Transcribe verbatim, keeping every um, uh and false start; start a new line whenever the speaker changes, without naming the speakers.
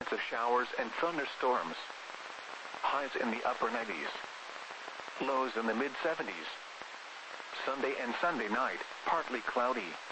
chance of showers and thunderstorms. Highs in the upper nineties. Lows in the mid seventies. Sunday and Sunday night, partly cloudy.